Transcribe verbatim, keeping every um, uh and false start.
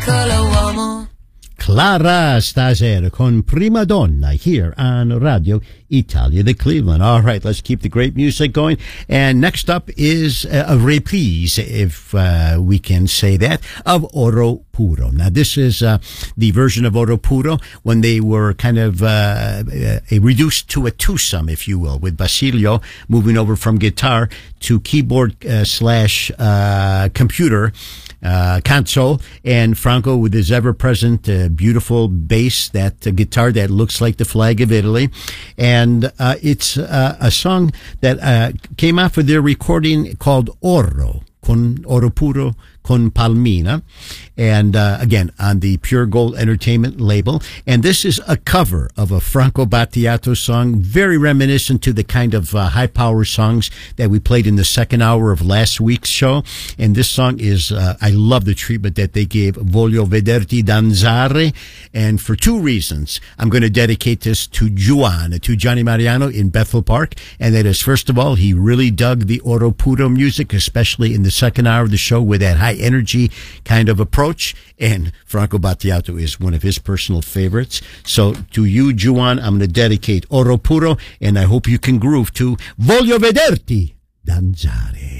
piccolo uomo. Clara Stazer con Prima Donna here on Radio Italia de Cleveland. All right, let's keep the great music going. And next up is a reprise, if uh, we can say that, of Oro Puro. Now, this is uh, the version of Oro Puro when they were kind of uh, uh, reduced to a twosome, if you will, with Basilio moving over from guitar to keyboard uh, slash uh, computer uh, console, and Franco with his ever-present uh, beautiful bass, that uh, guitar that looks like the flag of Italy. And uh, it's uh, a song that uh, came off of their recording called Oro, con Oro Puro, con Palmina, and uh, again on the Pure Gold Entertainment label. And this is a cover of a Franco Battiato song, very reminiscent to the kind of uh, high power songs that we played in the second hour of last week's show. And this song is, uh, I love the treatment that they gave Voglio Vederti Danzare. And for two reasons, I'm going to dedicate this to Juan, to Johnny Mariano in Bethel Park. And that is, first of all, he really dug the Oro Puro music, especially in the second hour of the show with that high energy kind of approach, and Franco Battiato is one of his personal favorites. So to you, Juan, I'm going to dedicate Oro Puro, and I hope you can groove to Voglio Vederti Danzare.